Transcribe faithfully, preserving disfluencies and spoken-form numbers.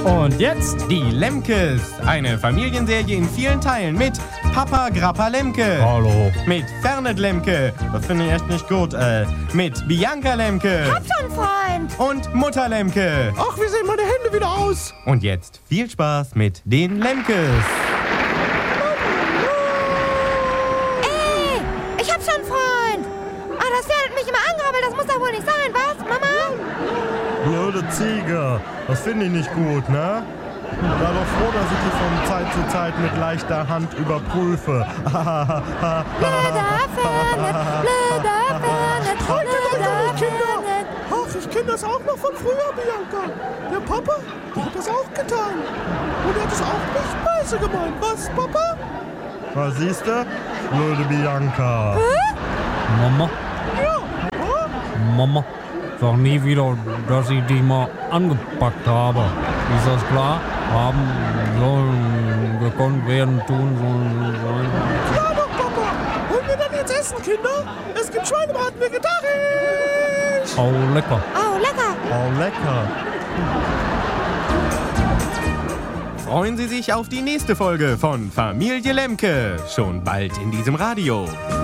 Und jetzt die Lemkes. Eine Familienserie in vielen Teilen mit Papa Grappa Lemke. Hallo. Mit Fernet Lemke. Das finde ich echt nicht gut. Äh, mit Bianca Lemke. Hab schon, Freund. Und Mutter Lemke. Ach, wie sehen meine Hände wieder aus? Und jetzt viel Spaß mit den Lemkes. Ey, ich hab schon, Freund. Ah, das Pferd hat mich immer angebrabbelt. Das muss doch wohl nicht sein, was, Mama? Blöde Ziege. Das finde ich nicht gut, ne? Sei doch froh, dass ich dich von Zeit zu Zeit mit leichter Hand überprüfe. Blöder Fernet, blöder Fernet, blöder Fernet. Ach, ich kenne das auch noch von früher, Bianca. Der Papa, der hat das auch getan. Und er hat es auch nicht böse gemeint. Was, Papa? Was siehst du? Blöde Bianca. Mama, Ja. Hm? Mama, sag nie wieder, dass ich dich mal angepackt habe. Ist das klar? Haben sollen, gekonnt werden, tun sollen, sollen. Ja doch, Papa. Wollen wir dann jetzt essen, Kinder? Es gibt Schweinebraten vegetarisch. Oh, lecker. Oh, lecker. Oh, lecker. Freuen Sie sich auf die nächste Folge von Familie Lemke. Schon bald in diesem Radio.